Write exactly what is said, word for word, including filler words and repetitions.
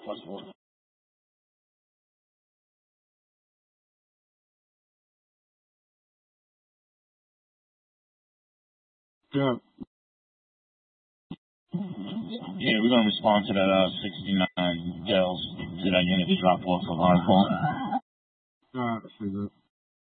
plus four. Yeah. Yeah, we're gonna respond to that uh sixty-nine gels to that unit drop off of our phone. Alright,